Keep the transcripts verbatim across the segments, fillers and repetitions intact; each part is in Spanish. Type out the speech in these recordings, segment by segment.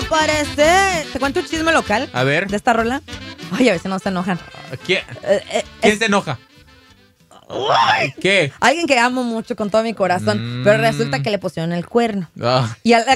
parece... ¿Te cuento un chisme local? A ver. ¿De esta rola? Ay, a veces no se enojan. ¿Quién, Eh, eh, ¿quién es- se enoja? ¿Qué? Alguien que amo mucho con todo mi corazón, Mm. pero resulta que le pusieron el cuerno. Ah, Y a la,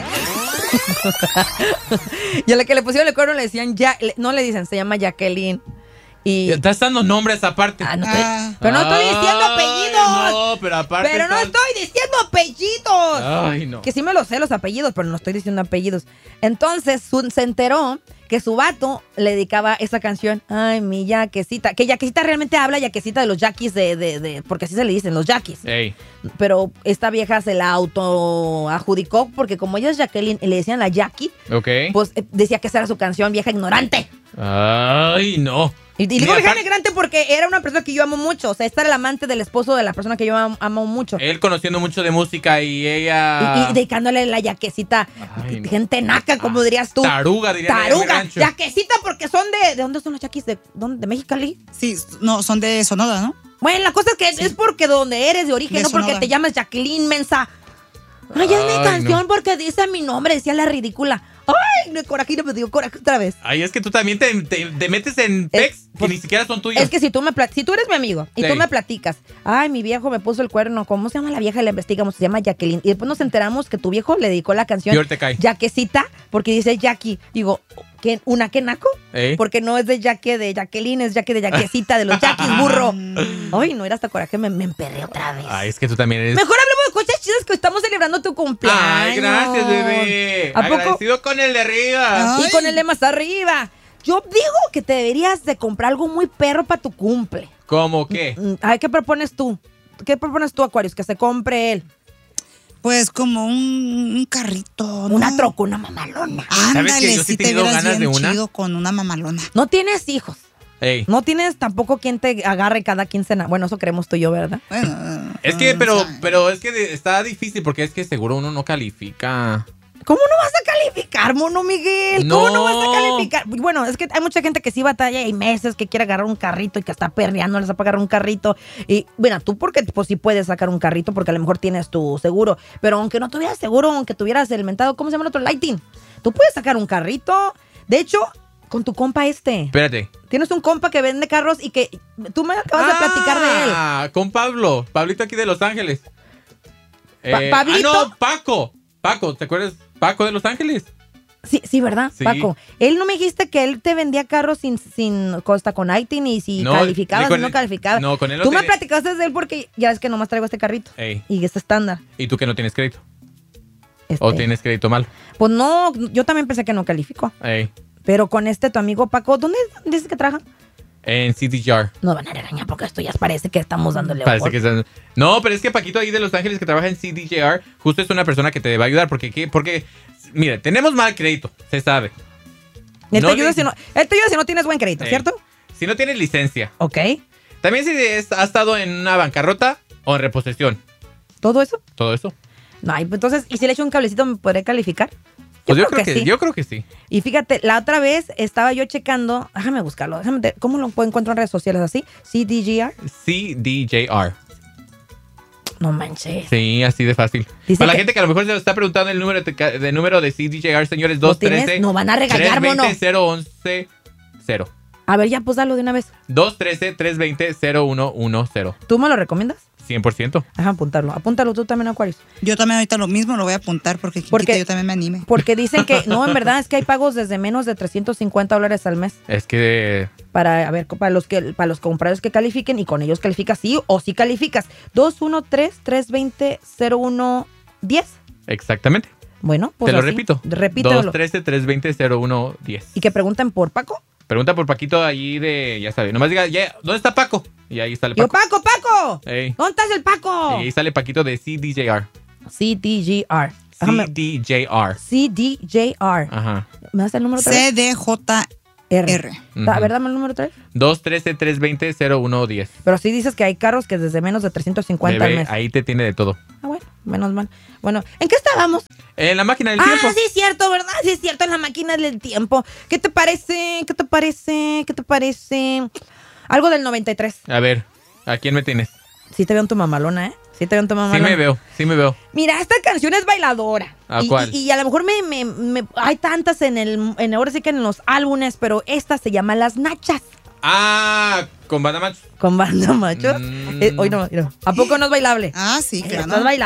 y a la que le pusieron el cuerno le decían ya, le- no le dicen, se llama Jacqueline. Y estás dando nombres aparte. Ah, no estoy- Ah. pero no estoy diciendo Ay, apellidos. No, pero aparte. Pero no estás- estoy diciendo apellidos. Ay, no. Que sí me lo sé los apellidos, pero no estoy diciendo apellidos. Entonces su- se enteró que su vato le dedicaba esa canción. Ay, mi yaquecita. Que yaquecita realmente habla yaquecita de los yaquis de, de, de- porque así se le dicen, los yaquis. Ey. Pero esta vieja se la autoadjudicó porque como ella es Jacqueline y le decían la Jackie, Ok. pues eh, decía que esa era su canción, vieja ignorante. Ay, no. Y, y digo Mira, vieja aparte- ignorante porque era una persona que yo amo mucho. O sea, esta era el amante del esposo de la persona que yo am- amo mucho. Él conociendo mucho de música y ella. Y, y dedicándole la yaquecita. Ay, no. Gente naca, como dirías tú. Taruga, diría en mi Taruga. rancho. Yaquecita porque son de... ¿De dónde son los yaquis? ¿De, dónde? ¿De Mexicali? Sí, no, son de Sonora, ¿no? Bueno, la cosa es que es porque donde eres de origen, De no porque Sonora. te llamas Jacqueline Mensa. Ay, es mi Ay, canción no. porque dice mi nombre, decía la ridícula. Ay, no, coraje, no me dio coraje otra vez. Ay, es que tú también te, te- te metes en pecs que pues, ni siquiera son tuyos. Es que si tú me plat- si tú eres mi amigo y Sí. tú me platicas, ay, mi viejo me puso el cuerno, ¿cómo se llama la vieja? Y la investigamos, se llama Jacqueline. Y después nos enteramos que tu viejo le dedicó la canción Peor te cae. Yaquecita, porque dice Jackie. Digo, ¿qué? ¿Una qué naco? ¿Eh? Porque no es de Jackie de Jacqueline, es Jackie de Yaquecita, de los Jackies, burro. Ay, no, era hasta coraje, me, me emperré otra vez. Ay, es que tú también eres. Mejor hablemos de cosas chidas que estamos celebrando tu cumpleaños. Ay, gracias, bebé. ¿A poco? Agradecido con el de arriba. Y con el de más arriba. Yo digo que te deberías de comprar algo muy perro para tu cumple. ¿Cómo qué? Mm, Ay, ¿qué propones tú? ¿Qué propones tú, Aquarius? Que se compre él. Pues como un, un carrito, ¿no? Una troca, una mamalona. ¿Sabes que Ándale, yo sí sí he te tenido vieras ganas bien de una? chido con una mamalona. No tienes hijos. Ey. No tienes tampoco quien te agarre cada quincena. Bueno, eso creemos tú y yo, ¿verdad? Bueno, Es que, ah, pero, sabe. pero es que de- está difícil porque es que seguro uno no califica. ¿Cómo no vas a calificar, mono Miguel? ¿Cómo no No. vas a calificar? Bueno, es que hay mucha gente que sí batalla y hay meses que quiere agarrar un carrito y que está perreando, les va a pagar un carrito. Y bueno, tú porque pues sí puedes sacar un carrito porque a lo mejor tienes tu seguro. Pero aunque no tuvieras seguro, aunque tuvieras el mentado, ¿cómo se llama el otro? Lighting. Tú puedes sacar un carrito. De hecho, con tu compa este. Espérate. Tienes un compa que vende carros y que tú me acabas de platicar de él. Ah, con Pablo. Pablito aquí de Los Ángeles. Pa- ¿Pablito? Ah, no, Paco. Paco, ¿te acuerdas? Paco de Los Ángeles. Sí, sí, ¿verdad, Sí. Paco? Él no me dijiste que él te vendía carros sin, sin costa con Lighting y si No, calificabas ni con o no él- calificabas. no, con él no Tú me tenía- platicaste de él porque ya es que nomás traigo este carrito. Ey. Y este estándar. ¿Y tú que no tienes crédito? Este. ¿O tienes crédito mal? Pues no, yo también pensé que no calificó. Ey. Pero con este tu amigo Paco, ¿dónde dónde dices que trabaja? En C D G R. Nos van a regañar porque esto ya parece que estamos dándole Parece ojo. que están- No, pero es que Paquito ahí de Los Ángeles que trabaja en C D G R, justo es una persona que te va a ayudar. Porque, ¿qué? Porque mira, tenemos mal crédito, se sabe. Él te No ayuda le- si no, él te ayuda si no tienes buen crédito, Ey. ¿cierto? Si no tienes licencia. Ok. También si es- ha estado en una bancarrota o en reposición. ¿Todo eso? Todo eso. No, y pues entonces, ¿y si le echo un cablecito me podré calificar? Pues yo, creo, que, sí. yo creo que sí. Y fíjate, la otra vez estaba yo checando, déjame buscarlo, déjame, te- ¿cómo lo puedo encontrar en redes sociales así? C D G R. C D J R. No manches. Sí, así de fácil. Dice Para la que- gente que a lo mejor se lo está preguntando el número de, de número de C D J R, señores, ¿Lo dos uno tres. tienes? No van a regañar, mono. cero uno cero cero. A ver, ya, pues dalo de una vez. dos uno tres, tres dos cero, cero uno uno cero. ¿Tú me lo recomiendas? cien por ciento. Déjame apuntarlo. Apúntalo tú también, Aquarius. Yo también ahorita lo mismo lo voy a apuntar porque, Porque- quita, yo también me anime. Porque dicen que, no, en verdad es que hay pagos desde menos de trescientos cincuenta dólares al mes. Es que Para, a ver, para los que para los compradores que califiquen y con ellos calificas sí o sí calificas. dos uno tres, tres dos cero, cero uno uno cero. exactamente. Bueno, pues Te lo así. repito. Repítelo. dos uno tres, tres dos cero, cero uno uno cero. Y que pregunten por Paco. Pregunta por Paquito allí de, ya sabes, nomás diga, ya, ¿dónde está Paco? Y ahí sale Yo, Paco. Paco, Paco. Ey. ¿Dónde estás el Paco? Y ahí sale Paquito de C D J R. C D G R. Déjame- C D J R. C D J R. Ajá. ¿Me das el número otra vez? C D J R. R. Da- A ver, dame el número otra vez. dos uno tres, tres dos cero, cero uno uno cero. Pero sí dices que hay carros que desde menos de trescientos cincuenta al Bebé, mes. ahí te tiene de todo. Ah, bueno, menos mal. Bueno, ¿en qué estábamos? En la máquina del Ah, tiempo. sí es cierto, ¿verdad? Sí es cierto, en la máquina del tiempo. ¿Qué te parece? ¿Qué te parece? ¿Qué te parece? Algo del noventa y tres. A ver, ¿a quién me tienes? Sí te veo en tu mamalona, ¿eh? Sí, te tu mamá. Sí me veo, sí me veo. Mira, esta canción es bailadora. ¿A y, cuál? Y, y a lo mejor me, me, me- hay tantas en el, en ahora sí que en los álbumes, pero esta se llama Las Nachas. Ah, con Banda Macho. Con banda macho. Mm. Eh, hoy no, mira. ¿A poco no es bailable? Ah, sí, claro. Estás bailando.